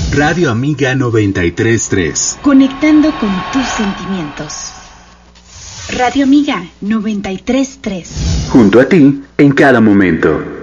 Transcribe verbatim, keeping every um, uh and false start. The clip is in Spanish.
Radio Amiga noventa y tres punto tres. Conectando con tus sentimientos. Radio Amiga noventa y tres punto tres. Junto a ti en cada momento.